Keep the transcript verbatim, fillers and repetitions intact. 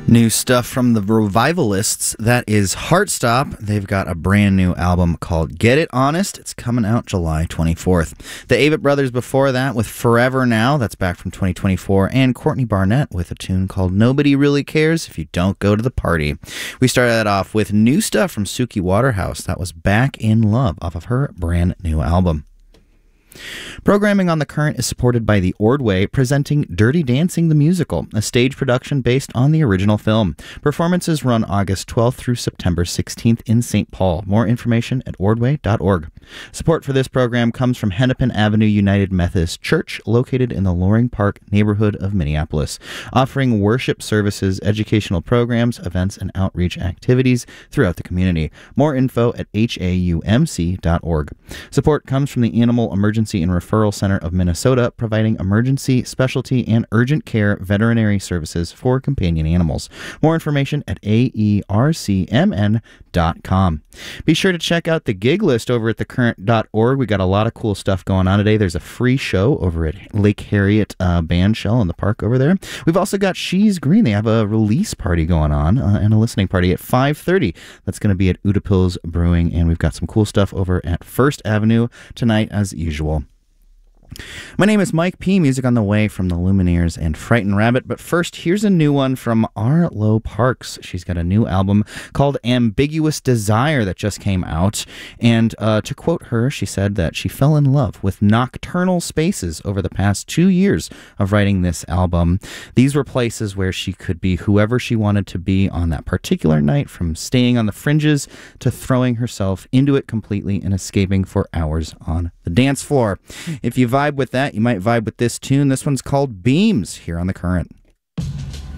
New stuff from the Revivalists. That is Heartstop. They've got a brand new album called Get It Honest. It's coming out July twenty-fourth. The Avett Brothers before that with Forever Now. That's back from twenty twenty-four. And Courtney Barnett with a tune called Nobody Really Cares If You Don't Go to the Party. We started that off with new stuff from Suki Waterhouse. That was Back in Love off of her brand new album. Programming on The Current is supported by the Ordway, presenting Dirty Dancing the Musical, a stage production based on the original film. Performances run August twelfth through September sixteenth in Saint Paul. More information at ordway dot org. Support for this program comes from Hennepin Avenue United Methodist Church, located in the Loring Park neighborhood of Minneapolis, offering worship services, educational programs, events, and outreach activities throughout the community. More info at H A U M C dot org. Support comes from the Animal Emergency and Referral Center of Minnesota, providing emergency, specialty, and urgent care veterinary services for companion animals. More information at A E R C M N dot com. Be sure to check out the gig list over at the current dot org. We got a lot of cool stuff going on today. There's a free show over at Lake Harriet uh, Bandshell in the park over there. We've also got She's Green. They have a release party going on uh, and a listening party at five thirty. That's going to be at Utapils Brewing, and we've got some cool stuff over at First Avenue tonight as usual. My name is Mike P. Music on the way from the Lumineers and Frightened Rabbit. But first, here's a new one from Arlo Parks. She's got a new album called Ambiguous Desire that just came out. And uh, to quote her, she said that she fell in love with nocturnal spaces over the past two years of writing this album. These were places where she could be whoever she wanted to be on that particular night, from staying on the fringes to throwing herself into it completely and escaping for hours on the dance floor. If you vibe with that, you might vibe with this tune. This one's called Beams here on The Current.